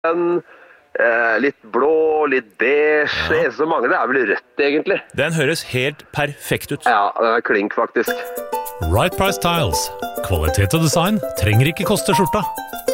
litt blå, litt beige, det eneste som mangler vel rødt egentlig. Den høres helt perfekt ut. Ja, den klink faktisk. Right Price Tiles. Kvalitet og design trenger ikke koste skjorta.